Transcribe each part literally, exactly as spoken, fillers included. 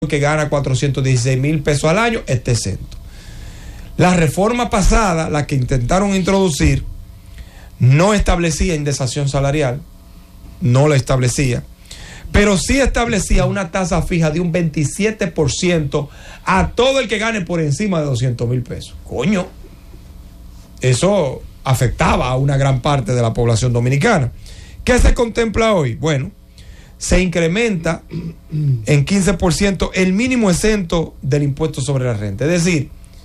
que gana cuatrocientos dieciséis mil pesos al año esté exento. La reforma pasada, la que intentaron introducir, no establecía indexación salarial, no la establecía, pero sí establecía una tasa fija de un veintisiete por ciento a todo el que gane por encima de doscientos mil pesos. Coño, eso afectaba a una gran parte de la población dominicana. ¿Qué se contempla hoy? Bueno, se incrementa en quince por ciento el mínimo exento del impuesto sobre la renta. Es decir,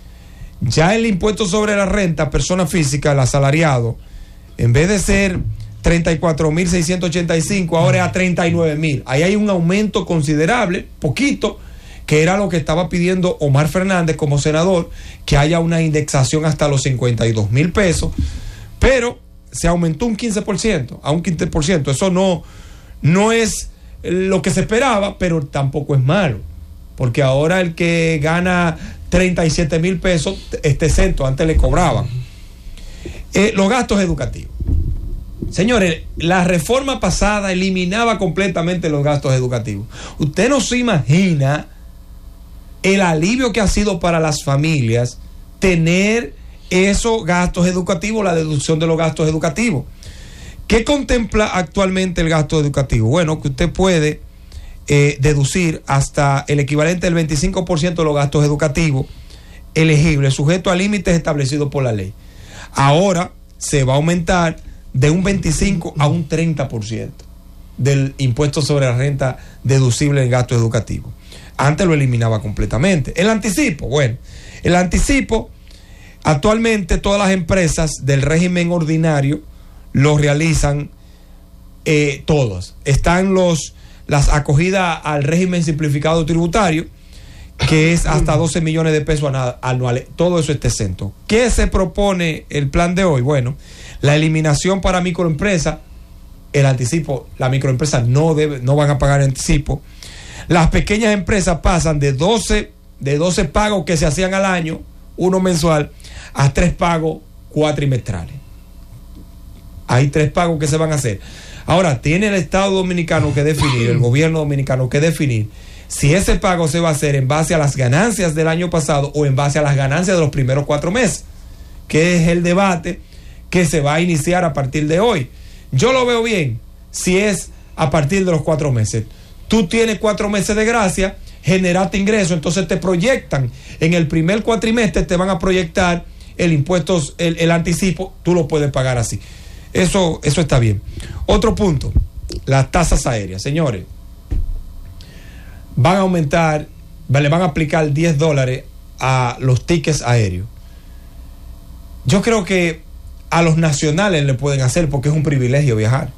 ya el impuesto sobre la renta, persona física, el asalariado, en vez de ser treinta y cuatro mil seiscientos ochenta y cinco, ahora es a treinta y nueve mil. Ahí hay un aumento considerable, poquito, que era lo que estaba pidiendo Omar Fernández como senador, que haya una indexación hasta los cincuenta y dos mil pesos, pero se aumentó un quince por ciento, a un quince por ciento. Eso no, no es lo que se esperaba, pero tampoco es malo, porque ahora el que gana treinta y siete mil pesos está exento, antes le cobraban. Eh, los gastos educativos. Señores, la reforma pasada eliminaba completamente los gastos educativos. Usted no se imagina el alivio que ha sido para las familias tener esos gastos educativos, la deducción de los gastos educativos. ¿Qué contempla actualmente el gasto educativo? Bueno, que usted puede eh, deducir hasta el equivalente del veinticinco por ciento de los gastos educativos elegibles, sujeto a límites establecidos por la ley. Ahora se va a aumentar de un veinticinco a un treinta por ciento del impuesto sobre la renta deducible en gasto educativo. Antes lo eliminaba completamente. El anticipo, bueno, el anticipo, actualmente todas las empresas del régimen ordinario lo realizan eh, todos. Están los las acogidas al régimen simplificado tributario, que es hasta doce millones de pesos anuales. Todo eso está exento. ¿Qué se propone el plan de hoy? Bueno, la eliminación para microempresas, el anticipo, las microempresas no debe, no van a pagar anticipo. Las pequeñas empresas pasan de doce, de doce pagos que se hacían al año, uno mensual, a tres pagos cuatrimestrales. Hay tres pagos que se van a hacer. Ahora, tiene el Estado dominicano que definir, el gobierno dominicano que definir, si ese pago se va a hacer en base a las ganancias del año pasado o en base a las ganancias de los primeros cuatro meses, que es el debate que se va a iniciar a partir de hoy. Yo lo veo bien si es a partir de los cuatro meses. Tú tienes cuatro meses de gracia, generaste ingresos, entonces te proyectan en el primer cuatrimestre, te van a proyectar el impuesto, el, el anticipo, tú lo puedes pagar así. Eso, eso está bien. Otro punto, las tasas aéreas. Señores, van a aumentar, le van a aplicar diez dólares a los tickets aéreos. Yo creo que a los nacionales le pueden hacer porque es un privilegio viajar.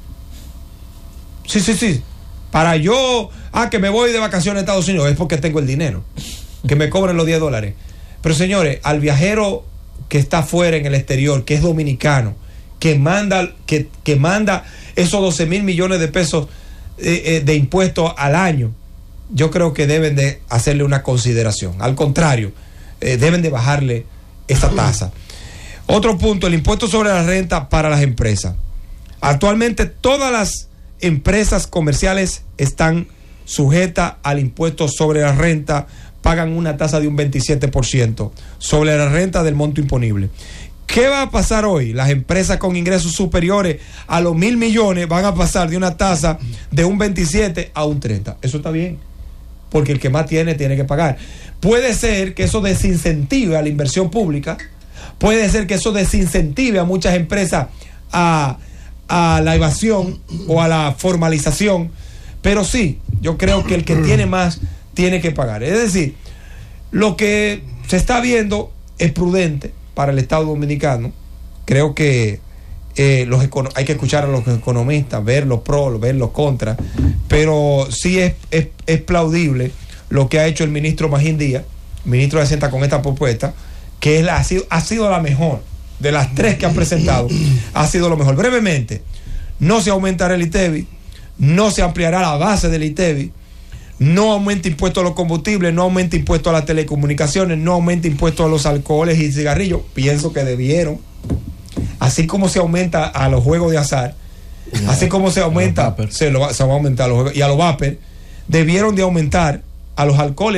Sí, sí, sí. Para yo, ah, que me voy de vacaciones a Estados Unidos, es porque tengo el dinero. Que me cobren los diez dólares. Pero señores, al viajero que está fuera en el exterior, que es dominicano, que manda, que, que manda esos doce mil millones de pesos eh, eh, de impuestos al año, yo creo que deben de hacerle una consideración. Al contrario, eh, deben de bajarle esa tasa. Otro punto, el impuesto sobre la renta para las empresas. Actualmente todas las empresas comerciales están sujetas al impuesto sobre la renta, pagan una tasa de un veintisiete por ciento sobre la renta del monto imponible. ¿Qué va a pasar hoy? Las empresas con ingresos superiores a los mil millones van a pasar de una tasa de un veintisiete a un treinta. Eso está bien, porque el que más tiene, tiene que pagar. Puede ser que eso desincentive a la inversión pública, puede ser que eso desincentive a muchas empresas a, a la evasión o a la formalización, pero sí, yo creo que el que tiene más tiene que pagar. Es decir, lo que se está viendo es prudente para el Estado dominicano. Creo que eh, los econo- hay que escuchar a los economistas, ver los pros, ver los contras, pero sí es, es, es plaudible lo que ha hecho el ministro Magín Díaz, ministro de Hacienda, con esta propuesta, que es la, ha, sido, ha sido la mejor de las tres que han presentado, ha sido lo mejor. Brevemente, no se aumentará el ITEVI, no se ampliará la base del ITEVI, no aumenta impuesto a los combustibles, no aumenta impuesto a las telecomunicaciones, no aumenta impuesto a los alcoholes y cigarrillos. Pienso que debieron, así como se aumenta a los juegos de azar, así como se aumenta, se, lo, se va a aumentar a los juegos, y a los vapers, debieron de aumentar a los alcohólicos